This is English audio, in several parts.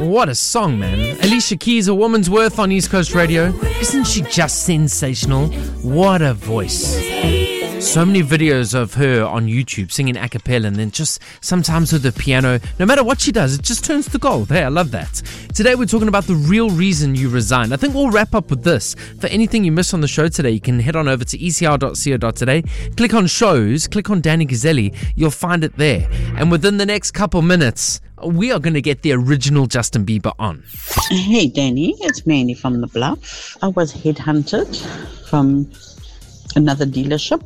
What a song, man. Alicia Keys, A Woman's Worth on East Coast Radio. Isn't she just sensational? What a voice. So many videos of her on YouTube singing a cappella, and then just sometimes with the piano. No matter what she does, it just turns to gold. Hey, I love that. Today we're talking about the real reason you resigned. I think we'll wrap up with this. For anything you missed on the show today, you can head on over to ecr.co.za, click on shows, click on Danny Gazzelli. You'll find it there. And within the next couple minutes, we are going to get the original Justin Bieber on. Hey Danny, it's Mandy from the Bluff. I was headhunted from another dealership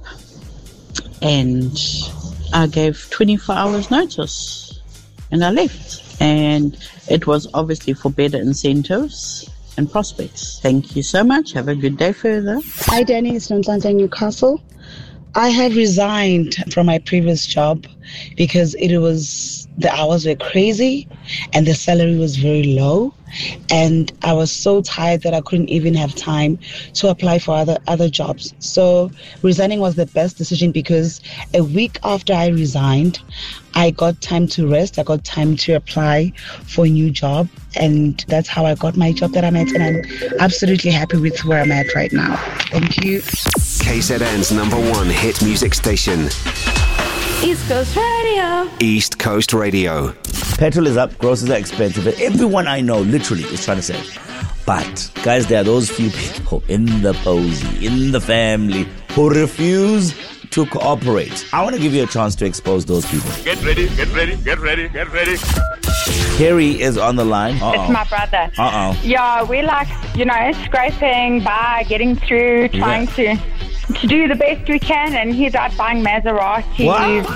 and I gave 24 hours notice and I left. And it was obviously for better incentives and prospects. Thank you so much. Have a good day further. Hi Danny, it's Nonhlanhla Newcastle. I had resigned from my previous job because the hours were crazy and the salary was very low, and I was so tired that I couldn't even have time to apply for other jobs. So resigning was the best decision because a week after I resigned, I got time to rest, I got time to apply for a new job, and that's how I got my job that I'm at, and I'm absolutely happy with where I'm at right now. Thank you. KZN's #1 hit music station. East Coast Radio. East Coast Radio. Petrol is up, groceries are expensive. Everyone I know literally is trying to save. But, guys, there are those few people in the posy, in the family, who refuse to cooperate. I want to give you a chance to expose those people. Get ready, get ready, get ready, get ready. Kerry is on the line. It's my brother. Uh-oh. Yeah, we're like, scraping by, getting through, trying to do the best we can, and he's out buying Maseratis.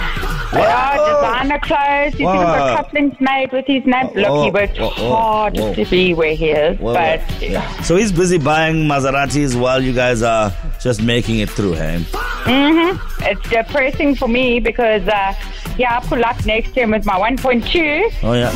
Designer clothes. He's even got couplings made with his name. Look, he worked hard to be where he is. So he's busy buying Maseratis while you guys are just making it through, hey? Mm-hmm. It's depressing for me because, I pull up next to him with my 1.2. Oh, yeah.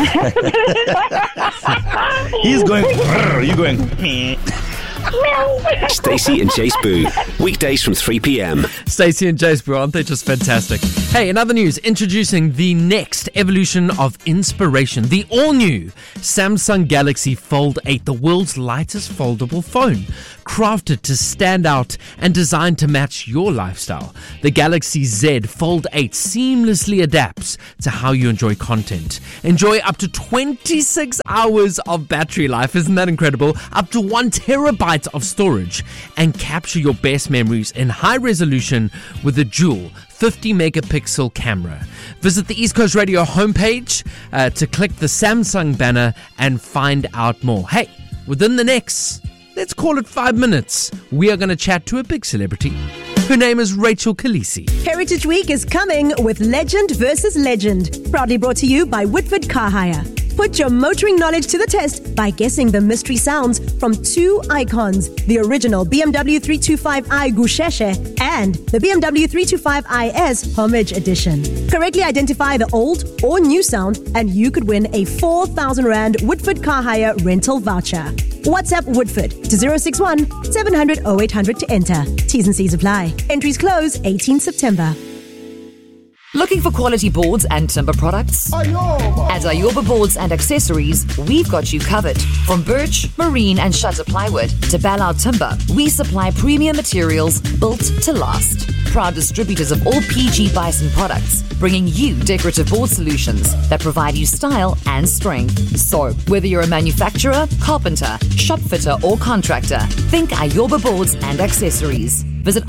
He's going, you're going, Stacey and Jace Boo, weekdays from 3 p.m. Stacey and Jace Boo, aren't they just fantastic? Hey, in other news, introducing the next evolution of inspiration, the all-new Samsung Galaxy Fold 8, the world's lightest foldable phone, crafted to stand out and designed to match your lifestyle. The Galaxy Z Fold 8 seamlessly adapts to how you enjoy content. Enjoy up to 26 hours of battery life, isn't that incredible? Up to 1 terabyte of storage, and capture your best memories in high resolution with a dual 50 megapixel camera. Visit the East Coast Radio homepage to click the Samsung banner and find out more. Hey, within the next, let's call it 5 minutes, we are going to chat to a big celebrity. Her name is Rachel Khaleesi. Heritage Week is coming with Legend versus Legend. Proudly brought to you by Woodford Car Hire. Put your motoring knowledge to the test by guessing the mystery sounds from 2 icons, the original BMW 325i Gusheshe and the BMW 325iS Homage Edition. Correctly identify the old or new sound and you could win a 4,000 Rand Woodford Car Hire rental voucher. WhatsApp Woodford to 061 700 0800 to enter. T's and C's apply. Entries close 18 September. Looking for quality boards and timber products? At Ayoba Boards and Accessories, we've got you covered. From birch, marine and shutter plywood to Ballard timber, we supply premium materials built to last. Proud distributors of all PG Bison products, bringing you decorative board solutions that provide you style and strength. So, whether you're a manufacturer, carpenter, shop fitter or contractor, think Ayoba Boards and Accessories. Visit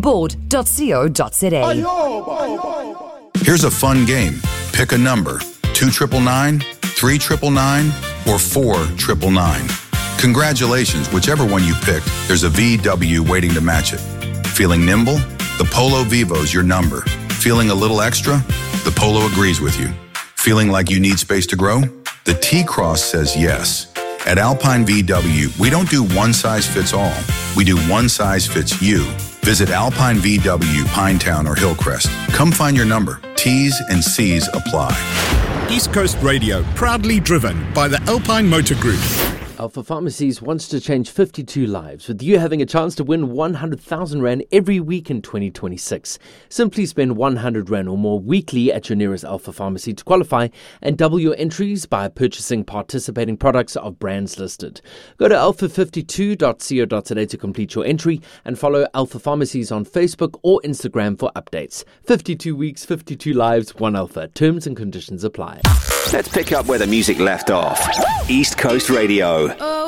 ayobaboard.co.za. Here's a fun game. Pick a number, 299, 3999, or 4999. Congratulations, whichever one you picked, there's a VW waiting to match it. Feeling nimble? The Polo Vivo's your number. Feeling a little extra? The Polo agrees with you. Feeling like you need space to grow? The T-Cross says yes. At Alpine VW, we don't do one size fits all. We do one size fits you. Visit Alpine VW, Pinetown, or Hillcrest. Come find your number. T's and C's apply. East Coast Radio, proudly driven by the Alpine Motor Group. Alpha Pharmacies wants to change 52 lives, with you having a chance to win 100,000 Rand every week in 2026. Simply spend 100 Rand or more weekly at your nearest Alpha Pharmacy to qualify and double your entries by purchasing participating products of brands listed. Go to alpha52.co.za to complete your entry and follow Alpha Pharmacies on Facebook or Instagram for updates. 52 weeks, 52 lives, 1 Alpha. Terms and conditions apply. Let's pick up where the music left off. East Coast Radio.